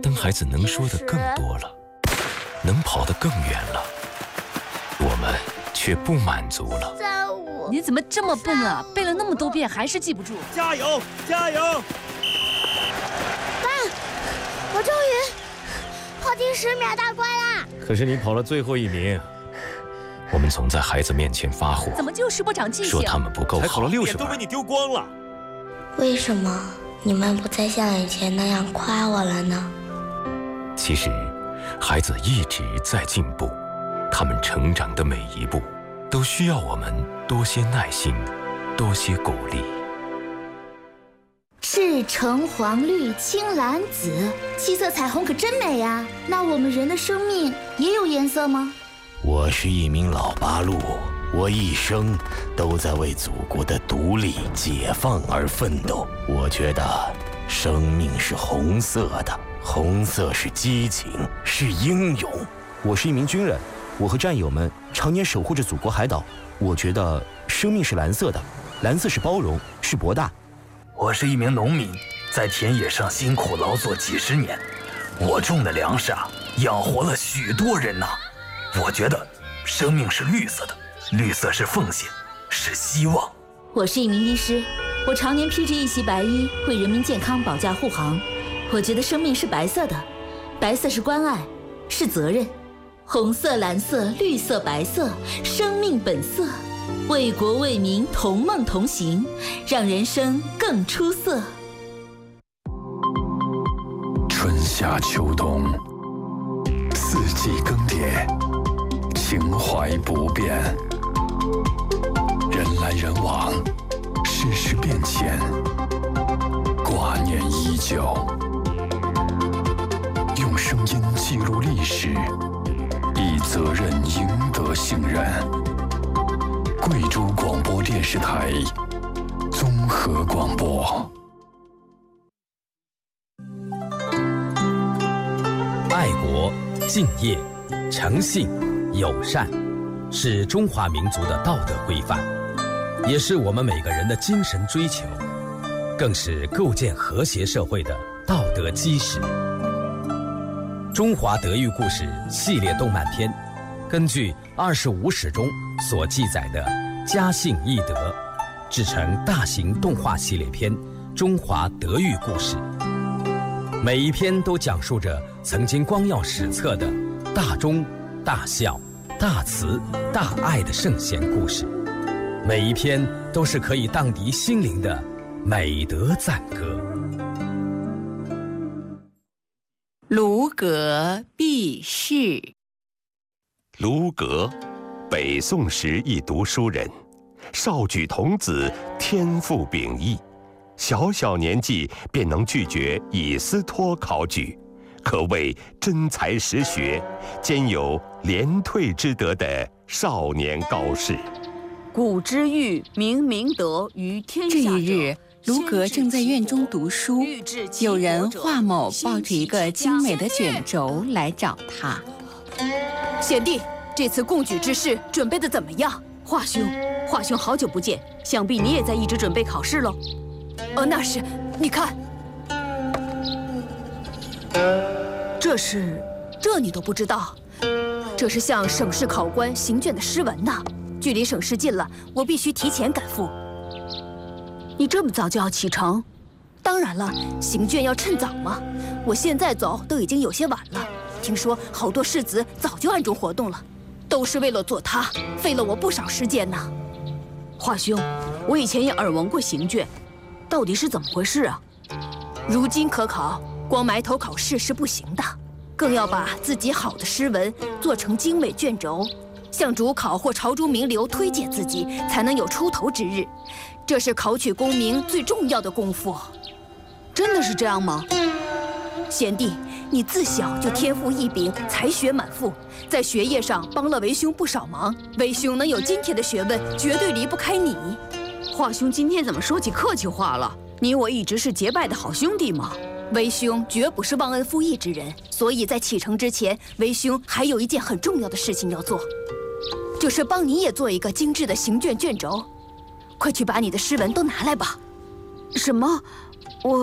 当孩子能说的更多了，能跑得更远了，我们却不满足了。 你怎么这么笨啊？背了那么多遍还是记不住？ 加油，加油！ 爸，我终于跑进10秒大关啦！ 可是你跑了最后1名。 我们总在孩子面前发火， 怎么就是不长记性？ 说他们不够好， 才考了60分， 都被你丢光了。 为什么你们不再像以前那样夸我了呢？ 其实，孩子一直在进步，他们成长的每一步，都需要我们多些耐心，多些鼓励。 是橙黄绿青蓝紫，7色彩虹可真美呀！那我们人的生命也有颜色吗？ 我是一名老八路，我一生都在为祖国的独立解放而奋斗。我觉得生命是红色的，红色是激情，是英勇。 我是一名军人，我和战友们常年守护着祖国海岛。我觉得生命是蓝色的，蓝色是包容，是博大。 我是一名农民，在田野上辛苦劳作几10年，我种的粮食养活了许多人呐。我觉得生命是绿色的，绿色是奉献，是希望。 我是一名医师，我常年披着一袭白衣，为人民健康保驾护航。我觉得生命是白色的，白色是关爱，是责任。红色、蓝色、绿色、白色，生命本色，为国为民同梦同行，让人生更出色。 春夏秋冬，4季更迭，情怀不变，人来人往，世事变迁，挂念依旧。用声音记录历史，以责任赢得信任。贵州广播电视台综合广播。 爱国、敬业、诚信、友善，是中华民族的道德规范，也是我们每个人的精神追求，更是构建和谐社会的道德基石。中华德育故事系列动漫片，根据25史中所记载的家信义德，制成大型动画系列片《中华德育故事》。每一篇都讲述着曾经光耀史册的大忠、大孝、大慈、大爱的圣贤故事，每一篇都是可以荡涤心灵的美德赞歌。 卢阁避世。 卢阁，北宋时一读书人，少举童子，天赋秉异，小小年纪便能拒绝以斯托考举，可谓真才实学，兼有连退之德的少年高士。 古之玉明明德于天下者。 这一日，卢阁正在院中读书，有人华某抱着一个精美的卷轴来找他。 贤弟，这次贡举之事准备的怎么样？华兄好久不见，想必你也在一直准备考试喽。那是，你看，这你都不知道？这是向省市考官行卷的诗文呢。距离省试近了，我必须提前赶赴。你这么早就要启程？当然了，行卷要趁早嘛。我现在走都已经有些晚了。听说好多士子早就暗中活动了，都是为了做他，费了我不少时间呢。华兄，我以前也耳闻过行卷，到底是怎么回事啊？如今可考，光埋头考试是不行的，更要把自己好的诗文做成精美卷轴，向主考或朝中名流推荐自己，才能有出头之日。这是考取功名最重要的功夫。真的是这样吗？贤弟，你自小就天赋异禀，才学满腹，在学业上帮了为兄不少忙。为兄能有今天的学问，绝对离不开你。华兄今天怎么说起客气话了？你我一直是结拜的好兄弟嘛。为兄绝不是忘恩负义之人，所以在启程之前，为兄还有一件很重要的事情要做，就是帮你也做一个精致的行卷卷轴。快去把你的诗文都拿来吧。什么？